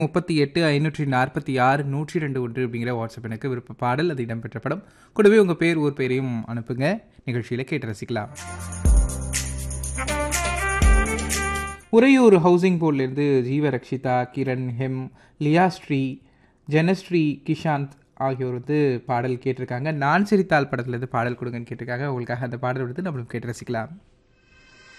38 546 102 அப்படிங்கிற வாட்ஸ்அப் எனக்கு விருப்ப பாடல் அது இடம்பெற்ற படம் கூடவே உங்கள் பேர் ஊர் பேரையும் அனுப்புங்க. நிகழ்ச்சியில் கேட்டு ரசிக்கலாம். உறையூர் ஹவுசிங் போர்ட்லேருந்து ஜீவ ரக்ஷிதா, கிரண், ஹெம், லியாஸ்ரீ, ஜனஸ்ரீ, கிஷாந்த் ஆகியோர் பாடல் கேட்டிருக்காங்க. நான் சிரித்தால் படத்துலேருந்து பாடல் கொடுங்கன்னு கேட்டிருக்காங்க. உங்களுக்காக அந்த பாடல் எடுத்து நம்மளும் கேட்டு ரசிக்கலாம்.